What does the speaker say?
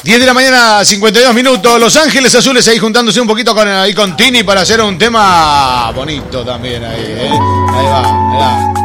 10 de la mañana, 52 minutos. Los Ángeles Azules ahí juntándose un poquito con Tini para hacer un tema bonito también ahí, ¿eh? Ahí va, ahí va.